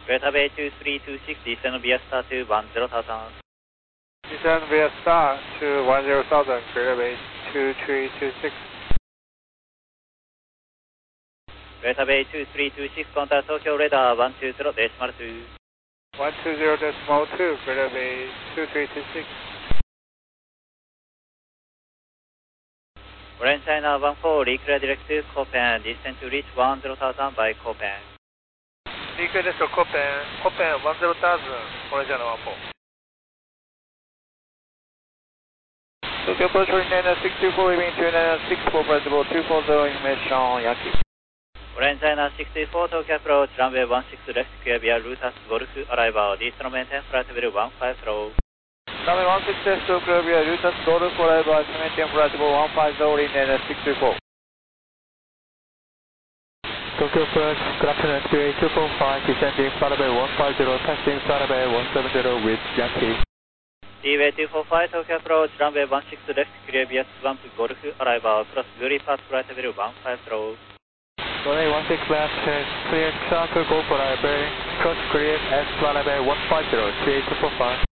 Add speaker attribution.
Speaker 1: Delta Bay 2326, descend via star to 10,000.
Speaker 2: Descend via star to 10,000, Delta Bay 2326.
Speaker 1: Delta Bay 2326, contact Tokyo radar 120.2.
Speaker 2: 120.2, Delta Bay 2326.
Speaker 1: Orange China 14, reclear direct to Copen, descend to reach 10,000 by Copen.
Speaker 2: Declear to Copen, Copen 10,000, Orange China 14. Tokyo approach 964, leaving 2964, possible 240 information, Yankee.
Speaker 1: Orange China 64, Tokyo approach, runway 16 left, clear via Lutas Golf, arrival, descend maintain flight level 150.
Speaker 2: Runway 16 left, Tokyo via Lutas Golf, arrival, maintain flight level 150, 964.
Speaker 3: Tokyo approach, good afternoon, QA 245, descending Faraday 150, passing Faraday 170 with Yankee.
Speaker 1: Seaway 245, Tokyo approach, runway 16 left, clear via Swamp Golf, arrival, cross Guri Pass, flight level 150.
Speaker 3: Runway 16 left, clear Shark Go for arrival, cross clear at Faraday 150, QA 245.